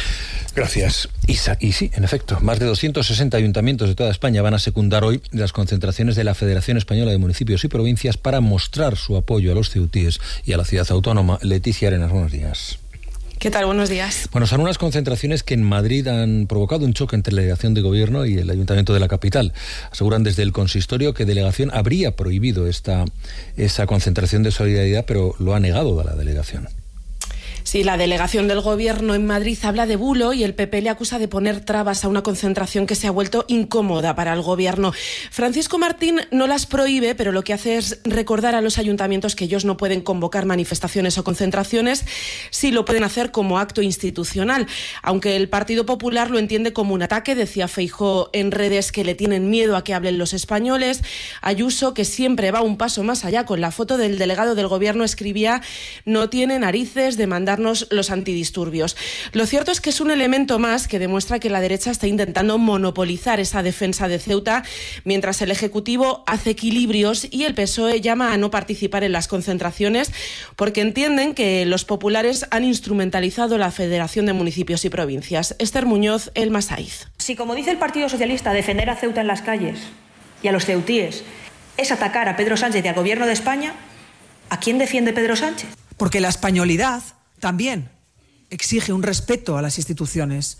Speaker 6: Gracias, Isa. Y sí, en efecto, más de doscientos sesenta ayuntamientos de toda España van a secundar hoy las concentraciones de la Federación Española de Municipios y Provincias para mostrar su apoyo a los ceutíes y a la ciudad autónoma. Leticia Arenas, buenos días.
Speaker 22: ¿Qué tal? Buenos días.
Speaker 6: Bueno, son unas concentraciones que en Madrid han provocado un choque entre la delegación de gobierno y el ayuntamiento de la capital. Aseguran desde el consistorio que delegación habría prohibido esta, esa concentración de solidaridad, pero lo ha negado la delegación.
Speaker 22: Sí, la delegación del Gobierno en Madrid habla de bulo y el P P le acusa de poner trabas a una concentración que se ha vuelto incómoda para el Gobierno. Francisco Martín no las prohíbe, pero lo que hace es recordar a los ayuntamientos que ellos no pueden convocar manifestaciones o concentraciones, sí lo pueden hacer como acto institucional. Aunque el Partido Popular lo entiende como un ataque, decía Feijóo en redes que le tienen miedo a que hablen los españoles. Ayuso, que siempre va un paso más allá, con la foto del delegado del Gobierno escribía: no tiene narices de mandar los antidisturbios. Lo cierto es que es un elemento más que demuestra que la derecha está intentando monopolizar esa defensa de Ceuta, mientras el Ejecutivo hace equilibrios y el P S O E llama a no participar en las concentraciones porque entienden que los populares han instrumentalizado la Federación de Municipios y Provincias. Esther Muñoz, El Masaiz.
Speaker 24: Si, como dice el Partido Socialista, defender a Ceuta en las calles y a los ceutíes es atacar a Pedro Sánchez y al Gobierno de España, ¿a quién defiende Pedro Sánchez?
Speaker 25: Porque la españolidad también exige un respeto a las instituciones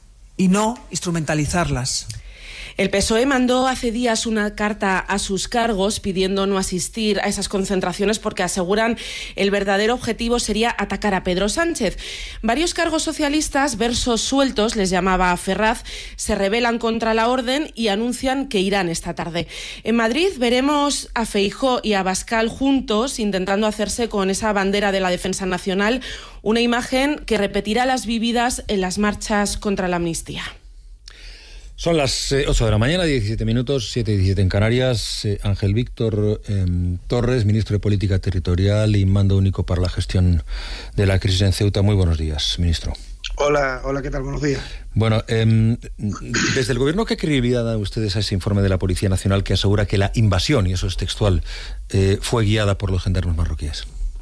Speaker 25: y no instrumentalizarlas.
Speaker 22: El P S O E mandó hace días una carta a sus cargos pidiendo no asistir a esas concentraciones porque aseguran el verdadero objetivo sería atacar a Pedro Sánchez. Varios cargos socialistas, versos sueltos, les llamaba Ferraz, se rebelan contra la orden y anuncian que irán esta tarde. En Madrid veremos a Feijóo y a Abascal juntos intentando hacerse con esa bandera de la defensa nacional, una imagen que repetirá las vividas en las marchas contra la amnistía.
Speaker 6: Son las eh, ocho de la mañana, diecisiete minutos, siete y diecisiete en Canarias. Eh, Ángel Víctor eh, Torres, ministro de Política Territorial y mando único para la gestión de la crisis en Ceuta. Muy buenos días, ministro.
Speaker 9: Hola, hola, ¿qué tal? Buenos días.
Speaker 6: Bueno, eh, desde el Gobierno, ¿qué credibilidad dan ustedes a ese informe de la Policía Nacional que asegura que la invasión, y eso es textual, eh, fue guiada por los gendarmes marroquíes?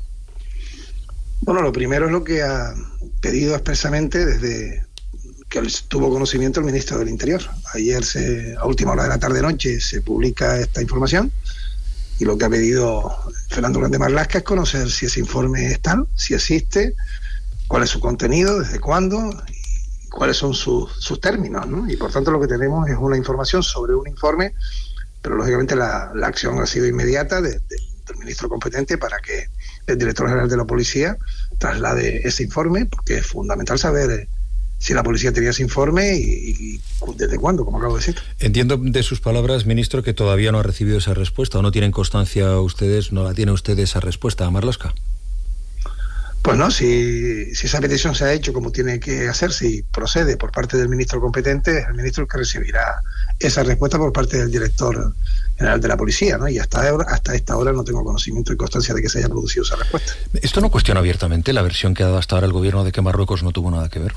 Speaker 9: Bueno, lo primero es lo que ha pedido expresamente desde que tuvo conocimiento el ministro del Interior. Ayer, se, a última hora de la tarde-noche, se publica esta información y lo que ha pedido Fernando Grande Marlaska es conocer si ese informe es tal, si existe, cuál es su contenido, desde cuándo y cuáles son sus, sus términos, ¿no? Y por tanto lo que tenemos es una información sobre un informe, pero lógicamente la, la acción ha sido inmediata de, de, del ministro competente para que el director general de la policía traslade ese informe, porque es fundamental saber eh, si la policía tenía ese informe y, y desde cuándo, como acabo de decir.
Speaker 6: Entiendo de sus palabras, ministro, que todavía no ha recibido esa respuesta, o no tienen constancia ustedes, no la tiene usted esa respuesta a Marlaska.
Speaker 9: Pues no, si, si esa petición se ha hecho como tiene que hacerse y procede por parte del ministro competente, es el ministro el que recibirá esa respuesta por parte del director general de la policía, ¿no? Y hasta ahora, hasta esta hora no tengo conocimiento y constancia de que se haya producido esa respuesta.
Speaker 6: ¿Esto no cuestiona abiertamente la versión que ha dado hasta ahora el gobierno de que Marruecos no tuvo nada que ver?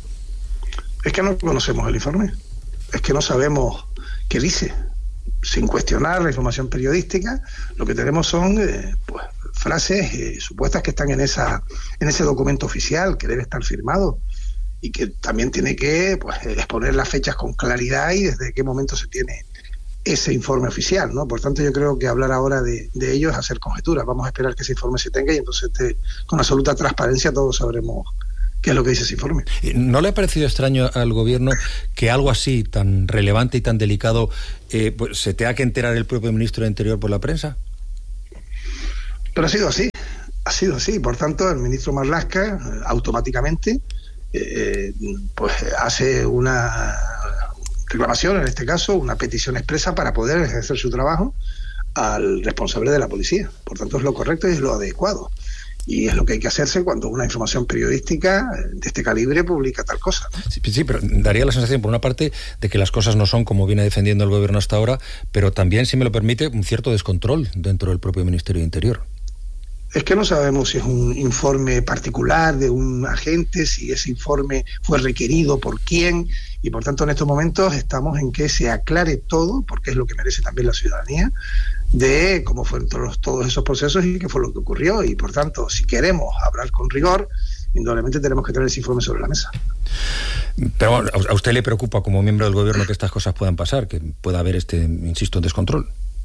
Speaker 9: Es que no conocemos el informe, es que no sabemos qué dice. Sin cuestionar la información periodística, lo que tenemos son eh, pues, frases eh, supuestas que están en esa en ese documento oficial que debe estar firmado y que también tiene que pues, exponer las fechas con claridad y desde qué momento se tiene ese informe oficial, ¿no? Por tanto, yo creo que hablar ahora de, de ello es hacer conjeturas. Vamos a esperar que ese informe se tenga y entonces te, con absoluta transparencia todos sabremos qué es lo que dice ese informe.
Speaker 6: ¿No le ha parecido extraño al gobierno que algo así, tan relevante y tan delicado, eh, pues, se tenga que enterar el propio ministro de Interior por la prensa?
Speaker 9: Pero ha sido así, ha sido así. Por tanto, el ministro Marlaska automáticamente eh, pues hace una reclamación, en este caso, una petición expresa para poder ejercer su trabajo al responsable de la policía. Por tanto, es lo correcto y es lo adecuado. Y es lo que hay que hacerse cuando una información periodística de este calibre publica tal cosa, ¿no?
Speaker 6: Sí, sí, pero daría la sensación, por una parte, de que las cosas no son como viene defendiendo el gobierno hasta ahora, pero también, si me lo permite, un cierto descontrol dentro del propio Ministerio de Interior.
Speaker 9: Es que no sabemos si es un informe particular de un agente, si ese informe fue requerido por quién, y por tanto en estos momentos estamos en que se aclare todo, porque es lo que merece también la ciudadanía, de cómo fueron todos, todos esos procesos y qué fue lo que ocurrió. Y por tanto, si queremos hablar con rigor, indudablemente tenemos que tener ese informe sobre la mesa.
Speaker 6: Pero bueno, ¿a usted le preocupa como miembro del gobierno que estas cosas puedan pasar, que pueda haber este, insisto, descontrol?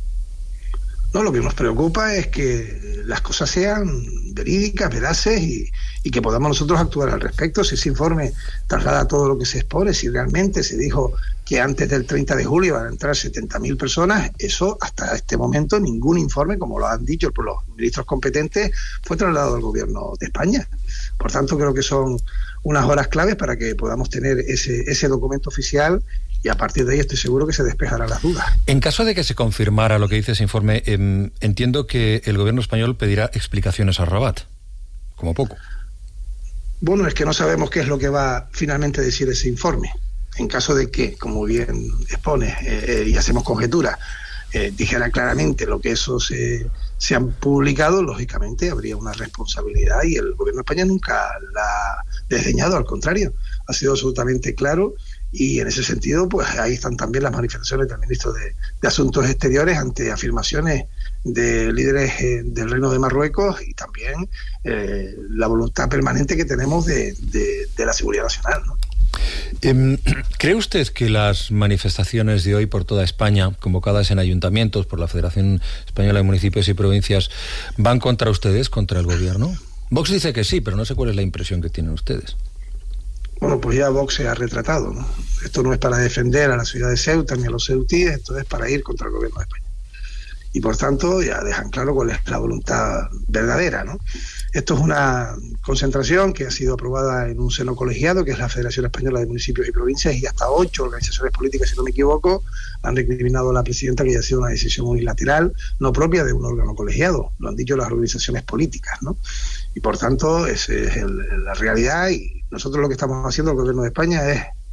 Speaker 9: No, lo que nos preocupa es que las cosas sean verídicas, veraces y, y que podamos nosotros actuar al respecto. Si ese informe traslada todo lo que se expone, si realmente se dijo que antes del treinta de julio van a entrar setenta mil personas, eso hasta este momento ningún informe, como lo han dicho por los ministros competentes, fue trasladado al gobierno de España. Por tanto, creo que son unas horas claves para que podamos tener ese, ese documento oficial y a partir de ahí estoy seguro que se despejarán las dudas.
Speaker 6: En caso de que se confirmara lo que dice ese informe, eh, entiendo que el gobierno español pedirá explicaciones a Rabat, como poco.
Speaker 9: Bueno, es que no sabemos qué es lo que va finalmente a decir ese informe. En caso de que, como bien expone, eh, y hacemos conjeturas, eh, dijera claramente lo que esos se, se han publicado, lógicamente habría una responsabilidad y el gobierno de España nunca la ha desdeñado, al contrario, ha sido absolutamente claro. Y en ese sentido, pues ahí están también las manifestaciones del ministro de, de Asuntos Exteriores ante afirmaciones de líderes eh, del Reino de Marruecos y también eh, la voluntad permanente que tenemos de, de, de la seguridad nacional, ¿no?
Speaker 6: Eh, ¿Cree usted que las manifestaciones de hoy por toda España, convocadas en ayuntamientos por la Federación Española de Municipios y Provincias, van contra ustedes, contra el gobierno? Vox dice que sí, pero no sé cuál es la impresión que tienen ustedes.
Speaker 9: Bueno, pues ya Vox se ha retratado, ¿no? Esto no es para defender a la ciudad de Ceuta ni a los ceutíes, esto es para ir contra el gobierno de España. Y por tanto ya dejan claro cuál es la voluntad verdadera, ¿no? Esto es una concentración que ha sido aprobada en un seno colegiado, que es la Federación Española de Municipios y Provincias, y hasta ocho organizaciones políticas, si no me equivoco, han recriminado a la presidenta que haya sido una decisión unilateral, no propia de un órgano colegiado, lo han dicho las organizaciones políticas, ¿no? Y por tanto, esa es el, la realidad, y nosotros lo que estamos haciendo, el gobierno de España, es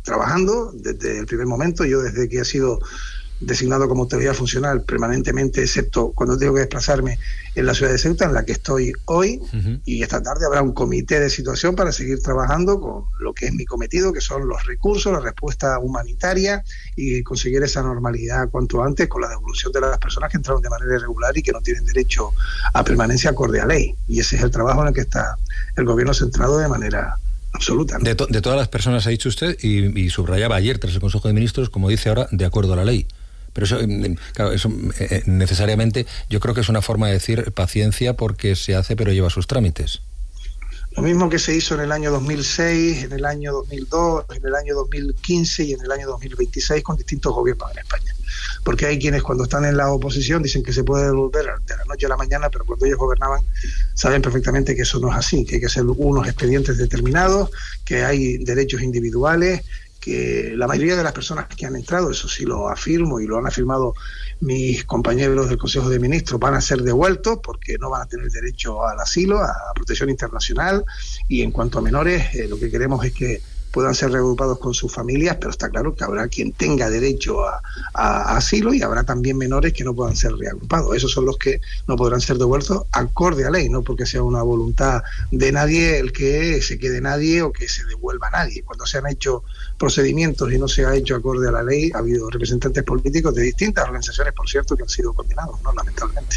Speaker 9: trabajando desde el primer momento. Yo desde que he sido designado como autoridad funcional permanentemente, excepto cuando tengo que desplazarme en la ciudad de Ceuta, en la que estoy hoy, uh-huh. y esta tarde habrá un comité de situación para seguir trabajando con lo que es mi cometido, que son los recursos, la respuesta humanitaria y conseguir esa normalidad cuanto antes con la devolución de las personas que entraron de manera irregular y que no tienen derecho a permanencia acorde a ley. Y ese es el trabajo en el que está el gobierno centrado de manera absoluta, ¿no?
Speaker 6: De, to- de todas las personas, ha dicho usted, y, y subrayaba ayer tras el Consejo de Ministros, como dice ahora, de acuerdo a la ley. Pero eso, claro, eso eh, necesariamente yo creo que es una forma de decir paciencia porque se hace pero lleva sus trámites.
Speaker 9: Lo mismo que se hizo en el año dos mil seis, en el año dos mil dos, en el año dos mil quince y en el año dos mil veintiséis con distintos gobiernos en España. Porque hay quienes cuando están en la oposición dicen que se puede devolver de la noche a la mañana, pero cuando ellos gobernaban saben perfectamente que eso no es así, que hay que hacer unos expedientes determinados, que hay derechos individuales, que la mayoría de las personas que han entrado, eso sí lo afirmo y lo han afirmado mis compañeros del Consejo de Ministros, van a ser devueltos porque no van a tener derecho al asilo, a protección internacional, y en cuanto a menores, eh, lo que queremos es que puedan ser reagrupados con sus familias, pero está claro que habrá quien tenga derecho a, a, a asilo y habrá también menores que no puedan ser reagrupados. Esos son los que no podrán ser devueltos acorde a ley, no porque sea una voluntad de nadie el que se quede nadie o que se devuelva a nadie. Cuando se han hecho procedimientos y no se ha hecho acorde a la ley, ha habido representantes políticos de distintas organizaciones, por cierto, que han sido condenados, ¿no? Lamentablemente.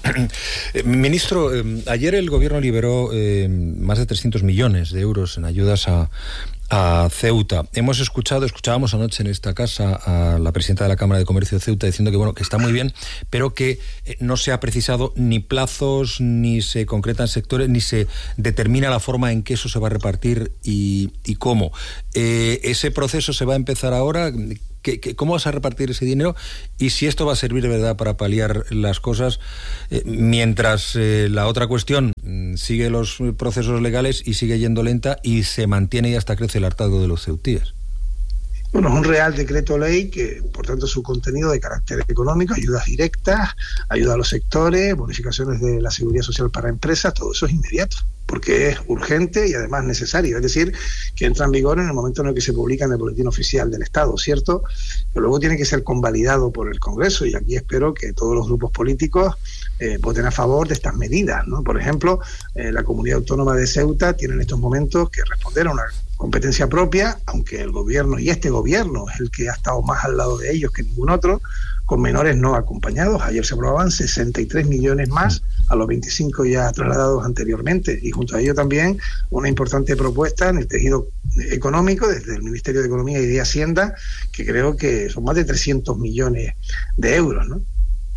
Speaker 6: Ministro, eh, ayer el gobierno liberó eh, más de trescientos millones de euros en ayudas a a Ceuta. Hemos escuchado, escuchábamos anoche en esta casa a la presidenta de la Cámara de Comercio de Ceuta diciendo que bueno, que está muy bien, pero que eh, no se ha precisado ni plazos, ni se concretan sectores, ni se determina la forma en que eso se va a repartir y, y cómo. Eh, ese proceso se va a empezar ahora. ¿Qué, qué, ¿Cómo vas a repartir ese dinero? Y si esto va a servir de verdad para paliar las cosas, eh, mientras eh, la otra cuestión mm, sigue los procesos legales y sigue yendo lenta y se mantiene y hasta crece el hartazgo de los ceutíes.
Speaker 9: Bueno, es un real decreto ley que, por tanto, su contenido de carácter económico, ayudas directas, ayuda a los sectores, bonificaciones de la seguridad social para empresas, todo eso es inmediato, porque es urgente y además necesario. Es decir, que entra en vigor en el momento en el que se publica en el Boletín Oficial del Estado, ¿cierto? Pero luego tiene que ser convalidado por el Congreso y aquí espero que todos los grupos políticos eh, voten a favor de estas medidas, ¿no? Por ejemplo, eh, la Comunidad Autónoma de Ceuta tiene en estos momentos que responder a una competencia propia, aunque el gobierno, y este gobierno es el que ha estado más al lado de ellos que ningún otro, con menores no acompañados. Ayer se aprobaban sesenta y tres millones más a los veinticinco ya trasladados anteriormente, y junto a ello también una importante propuesta en el tejido económico desde el Ministerio de Economía y de Hacienda, que creo que son más de trescientos millones de euros, ¿no?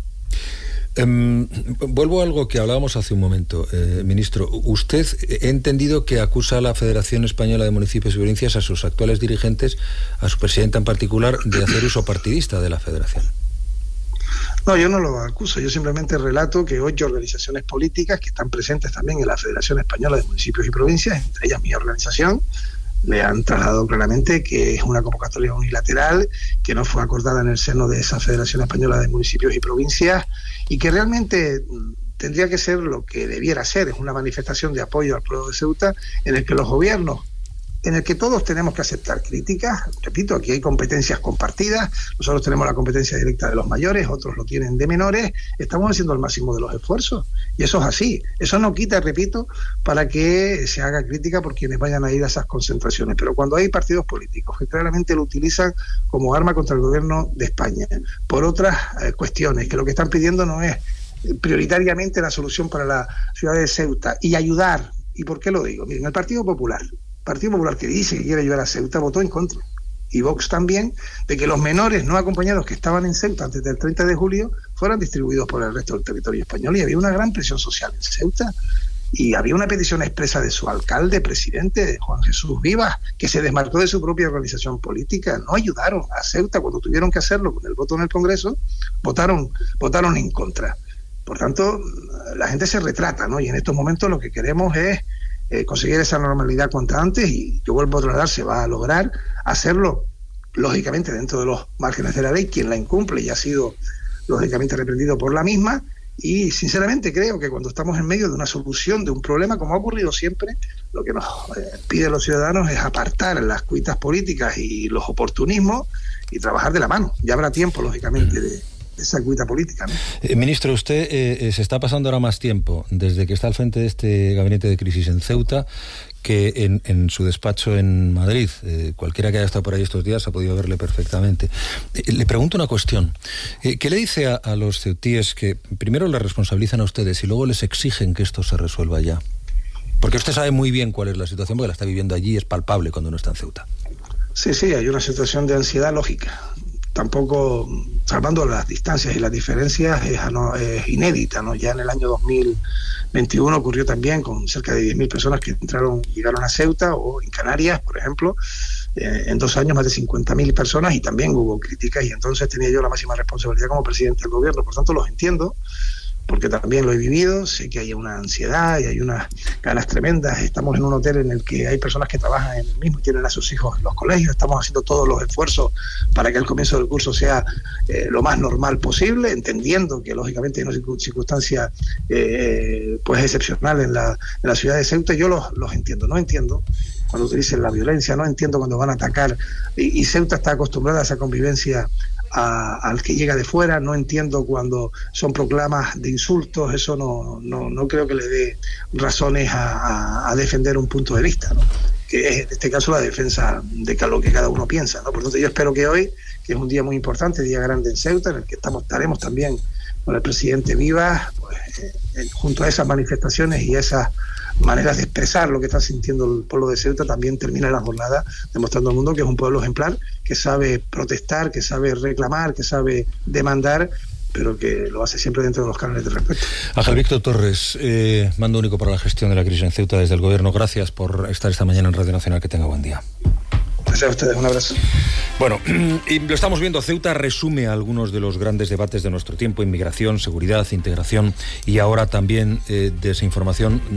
Speaker 6: Um, vuelvo a algo que hablábamos hace un momento, eh, ministro. Usted, he entendido que acusa a la Federación Española de Municipios y Provincias, a sus actuales dirigentes, a su presidenta en particular, de hacer uso partidista de la Federación.
Speaker 9: No, yo no lo acuso, yo simplemente relato que ocho organizaciones políticas que están presentes también en la Federación Española de Municipios y Provincias, entre ellas mi organización, le han trasladado claramente que es una convocatoria unilateral, que no fue acordada en el seno de esa Federación Española de Municipios y Provincias y que realmente tendría que ser lo que debiera ser, es una manifestación de apoyo al pueblo de Ceuta en el que los gobiernos, en el que todos tenemos que aceptar críticas. Repito, aquí hay competencias compartidas, nosotros tenemos la competencia directa de los mayores, otros lo tienen de menores, estamos haciendo el máximo de los esfuerzos, y eso es así. Eso no quita, repito, para que se haga crítica por quienes vayan a ir a esas concentraciones, pero cuando hay partidos políticos que claramente lo utilizan como arma contra el gobierno de España, por otras eh, cuestiones, que lo que están pidiendo no es prioritariamente la solución para la ciudad de Ceuta, y ayudar, ¿y por qué lo digo? Miren, el Partido Popular, Partido Popular que dice que quiere ayudar a Ceuta, votó en contra, y Vox también, de que los menores no acompañados que estaban en Ceuta antes del treinta de julio fueran distribuidos por el resto del territorio español, y había una gran presión social en Ceuta, y había una petición expresa de su alcalde, presidente, Juan Jesús Vivas, que se desmarcó de su propia organización política. No ayudaron a Ceuta cuando tuvieron que hacerlo con el voto en el Congreso, votaron, votaron en contra. Por tanto, la gente se retrata, ¿no? Y en estos momentos lo que queremos es Eh, conseguir esa normalidad cuanto antes, y yo vuelvo a trasladar, se va a lograr hacerlo lógicamente dentro de los márgenes de la ley. Quien la incumple ya ha sido lógicamente reprendido por la misma, Y sinceramente creo que cuando estamos en medio de una solución de un problema, como ha ocurrido siempre, lo que nos eh, piden los ciudadanos es apartar las cuitas políticas y los oportunismos y trabajar de la mano. Ya habrá tiempo, lógicamente, de, de esa cuita política, ¿no?
Speaker 6: Eh, ministro, usted eh, se está pasando ahora más tiempo desde que está al frente de este gabinete de crisis en Ceuta que en, en su despacho en Madrid. Eh, cualquiera que haya estado por ahí estos días ha podido verle perfectamente. Eh, le pregunto una cuestión. Eh, ¿Qué le dice a, a los ceutíes que primero le responsabilizan a ustedes y luego les exigen que esto se resuelva ya? Porque usted sabe muy bien cuál es la situación, porque la está viviendo allí, es palpable cuando uno está en Ceuta.
Speaker 9: Sí, sí, hay una situación de ansiedad lógica. Tampoco, salvando las distancias y las diferencias, es, no, es inédita, ¿no? Ya en el año dos mil veintiuno ocurrió también con cerca de diez mil personas que entraron, llegaron a Ceuta, o en Canarias, por ejemplo, eh, en dos años más de cincuenta mil personas, y también hubo críticas, y entonces tenía yo la máxima responsabilidad como presidente del gobierno. Por tanto, los entiendo, porque también lo he vivido, sé que hay una ansiedad y hay unas ganas tremendas. Estamos en un hotel en el que hay personas que trabajan en el mismo y tienen a sus hijos en los colegios. Estamos haciendo todos los esfuerzos para que el comienzo del curso sea eh, lo más normal posible, entendiendo que lógicamente hay una circunstancia eh, pues excepcional en la, en la ciudad de Ceuta. Yo los, los entiendo, no entiendo cuando utilicen la violencia, no entiendo cuando van a atacar, y, y Ceuta está acostumbrada a esa convivencia A, al que llega de fuera. No entiendo cuando son proclamas de insultos. Eso no, no, no creo que le dé razones a, a, a defender un punto de vista, ¿no? Que es en este caso la defensa de lo que cada uno piensa, ¿no? Por lo tanto, yo espero que hoy, que es un día muy importante, día grande en Ceuta, en el que estamos, estaremos también con el presidente Vivas, pues, eh, junto a esas manifestaciones y esas maneras de expresar lo que está sintiendo el pueblo de Ceuta, también termina la jornada demostrando al mundo que es un pueblo ejemplar, que sabe protestar, que sabe reclamar, que sabe demandar, pero que lo hace siempre dentro de los cánones de respeto.
Speaker 6: Ángel Víctor Torres, eh, mando único para la gestión de la crisis en Ceuta desde el Gobierno. Gracias por estar esta mañana en Radio Nacional. Que tenga buen día.
Speaker 9: Gracias a ustedes, un abrazo.
Speaker 6: Bueno, y lo estamos viendo, Ceuta resume algunos de los grandes debates de nuestro tiempo: inmigración, seguridad, integración y ahora también eh, desinformación.